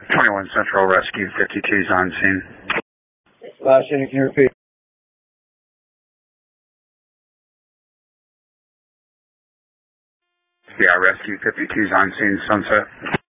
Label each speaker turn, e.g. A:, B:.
A: 21 Central Rescue 52's on scene.
B: Last unit, can you repeat?
A: Yeah, Rescue 52's on scene, Sunset.